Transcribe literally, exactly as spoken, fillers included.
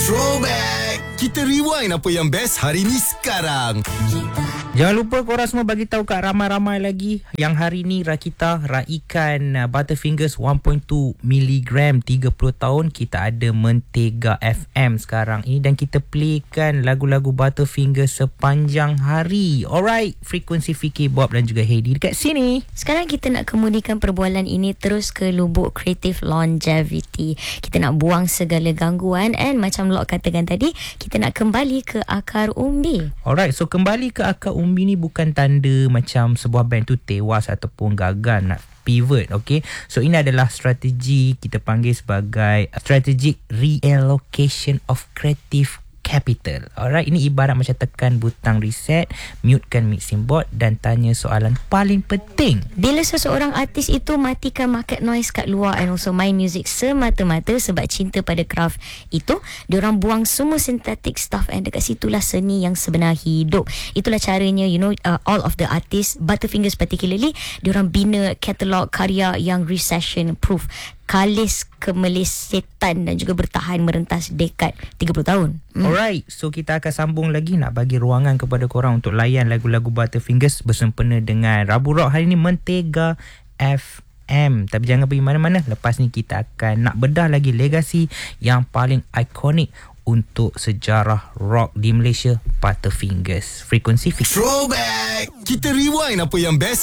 Throwback. Kita rewind apa yang best hari ni sekarang. Jangan lupa korang semua bagi tahu kat ramai-ramai lagi yang hari ni Rakita raikan uh, Butterfingers one point two miligram tiga puluh tahun. Kita ada Mentega F M sekarang ini dan kita playkan lagu-lagu Butterfingers sepanjang hari. Alright, frekuensi Fikir Bob dan juga Heidi dekat sini. Sekarang kita nak kemudikan perbualan ini terus ke lubuk kreatif longevity. Kita nak buang segala gangguan and macam Lok katakan tadi, kita nak kembali ke akar umbi. Alright, so kembali ke akar umbi ni bukan tanda macam sebuah band tu tewas ataupun gagal nak pivot, okay? So ini adalah strategi, kita panggil sebagai strategic reallocation of creative capital. Alright, ini ibarat macam tekan butang reset, mutekan mixing board dan tanya soalan paling penting. Bila seseorang artis itu matikan market noise kat luar and also main music semata-mata sebab cinta pada craft itu, diorang buang semua synthetic stuff and dekat situlah seni yang sebenar hidup. Itulah caranya, you know, uh, all of the artists, Butterfingers particularly, diorang bina katalog karya yang recession proof, kalis kemelesetan dan juga bertahan merentas dekad tiga puluh tahun. Mm. Alright, so kita akan sambung lagi, nak bagi ruangan kepada korang untuk layan lagu-lagu Butterfingers bersempena dengan Rabu Rock hari ni Mentega F M. Tapi jangan pergi mana-mana, lepas ni kita akan nak bedah lagi legasi yang paling ikonik untuk sejarah rock di Malaysia, Butterfingers. Frekuensi Fikir. Throwback. Kita rewind apa yang best